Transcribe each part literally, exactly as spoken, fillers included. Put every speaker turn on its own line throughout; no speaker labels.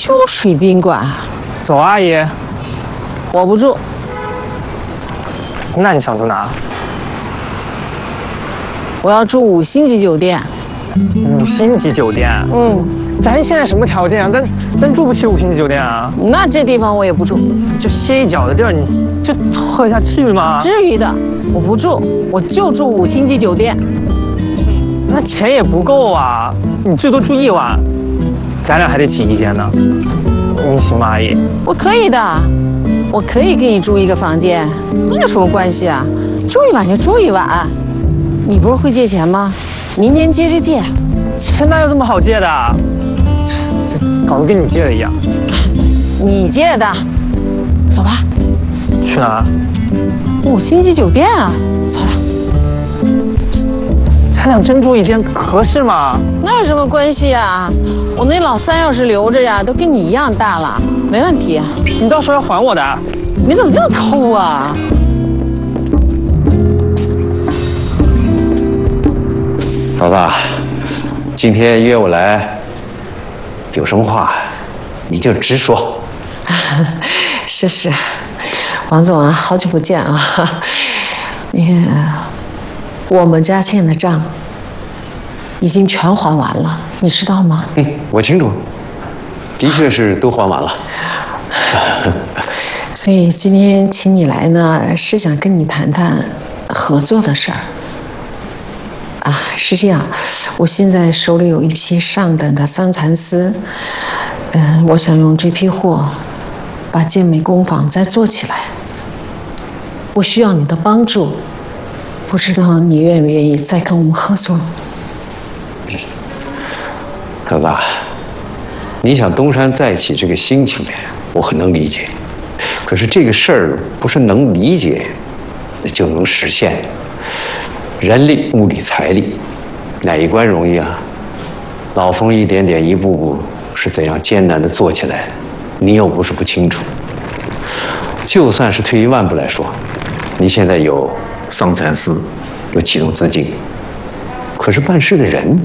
秋水宾馆。
走啊，阿姨。
我不住。
那你想住哪？
我要住五星级酒店。
五星级酒店？
嗯。
咱现在什么条件啊？咱咱住不起五星级酒店啊。
那这地方我也不住。
就歇一脚的地儿，你这喝一下至于吗？
至于的，我不住，我就住五星级酒店。
那钱也不够啊，你最多住一晚，咱俩还得挤一间呢。你行吗，阿姨？
我可以的，我可以给你住一个房间，那有什么关系啊？住一晚就住一晚。你不是会借钱吗？明年接着借。
钱哪有这么好借的？这搞得跟你借的一样。
你借的。走吧。
去哪儿？
五星级酒店啊！走了。
咱俩真住一间合适吗？
那有什么关系啊？我那老三要是留着呀，都跟你一样大了，没问题。
你到时候要还我的。
你怎么那么抠啊？
老大，今天约我来，有什么话你就直说。
是是，王总啊，好久不见啊！你看，我们家欠的账已经全还完了，你知道吗？
嗯，我清楚，的确是都还完了。
所以今天请你来呢，是想跟你谈谈合作的事儿。啊，是这样，我现在手里有一批上等的桑蚕丝，嗯、呃，我想用这批货把健美工坊再做起来。我需要你的帮助，不知道你愿不愿意再跟我们合作？
老大，你想东山再起这个心情，我很能理解。可是这个事儿不是能理解就能实现的。人力、物力、财力，哪一关容易啊？老冯一点点、一步步是怎样艰难的做起来的，你又不是不清楚。就算是退一万步来说，你现在有桑蚕丝，有启动资金，可是办事的人，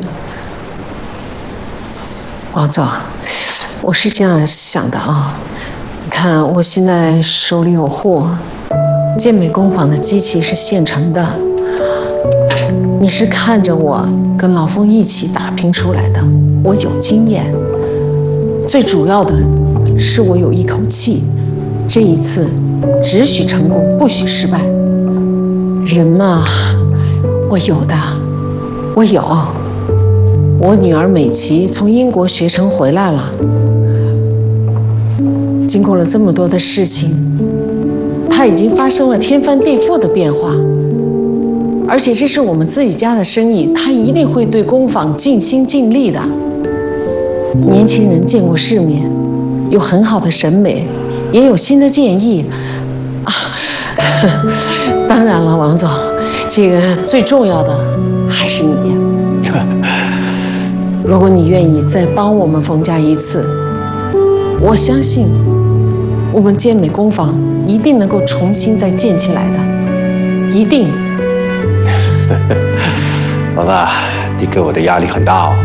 王总，我是这样想的啊。你看，我现在手里有货，健美工坊的机器是现成的。你是看着我跟老冯一起打拼出来的，我有经验。最主要的是我有一口气，这一次只许成功，不许失败。人嘛，我有的，我有。我女儿美琪从英国学成回来了，经过了这么多的事情，她已经发生了天翻地覆的变化。而且这是我们自己家的生意，他一定会对工坊尽心尽力的。年轻人见过世面，有很好的审美，也有新的建议啊。当然了，王总，这个最重要的还是你。如果你愿意再帮我们冯家一次，我相信我们健美工坊一定能够重新再建起来的，一定。
老大，你给我的压力很大哦。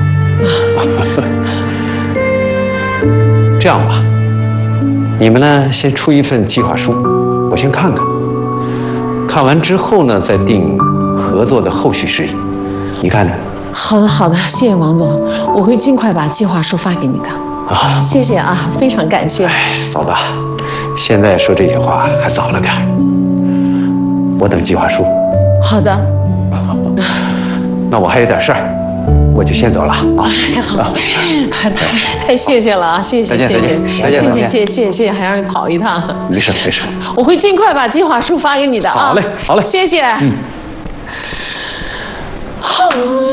这样吧，你们呢先出一份计划书，我先看看。看完之后呢，再定合作的后续事宜。你看呢？
好的，好的，谢谢王总，我会尽快把计划书发给你的。啊，谢谢啊，非常感谢。
哎，嫂子，现在说这些话还早了点，我等计划书。
好的。
那我还有点事儿，我就先走了啊！
哎，好，太太谢谢了啊！谢谢，
再见，再见，再见，
谢谢，谢谢，谢谢，还让你跑一趟。
没事，没事，
我会尽快把计划书发给你的啊！
好嘞，好嘞，
谢谢。嗯。好。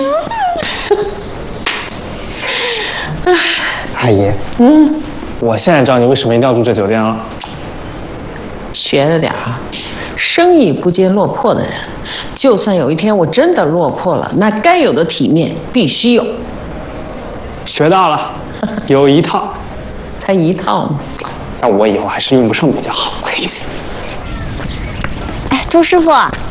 阿姨，嗯，我现在知道你为什么一定要住这酒店了。
学着点啊！生意不接落魄的人，就算有一天我真的落魄了，那该有的体面必须有。
学到了，有一套，
才一套呢。
那我以后还是用不上比较好。
哎，周师傅，